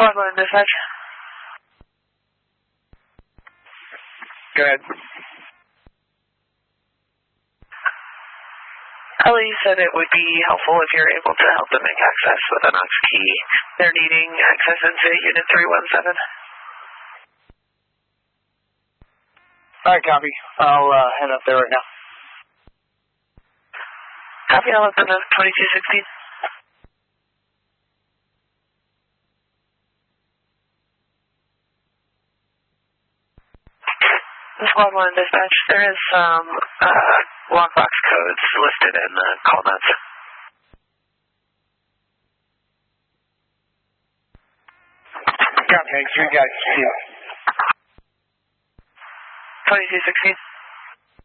Squad 1 dispatch. Go ahead. Ellie said it would be helpful if you're able to help them make access with a Knox key. They're needing access into Unit 317. Alright, copy. I'll head up there right now. Copy, I'll let them know 2216. Squad 1 dispatch, there is some lockbox codes listed in the call notes. Copy, thanks. You guys. See you. 2216.